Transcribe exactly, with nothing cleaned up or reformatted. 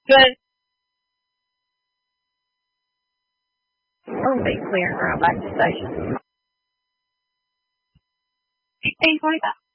Good. We'll be clearing around back to station. eighteen twenty-five.